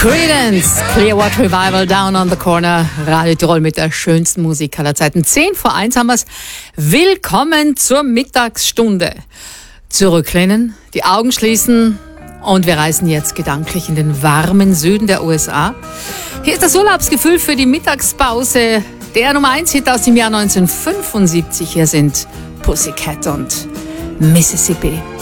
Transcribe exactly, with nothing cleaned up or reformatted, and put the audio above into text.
Creedence, Clearwater Revival, Down on the Corner, Radio Tirol mit der schönsten Musik aller Zeiten. Zehn vor eins haben wir's. Willkommen zur Mittagsstunde. Zurücklehnen, die Augen schließen und wir reisen jetzt gedanklich in den warmen Süden der U S A. Hier ist das Urlaubsgefühl für die Mittagspause. Der Nummer eins Hit aus dem Jahr neunzehnhundertfünfundsiebzig. Hier sind Pussycat und Mississippi.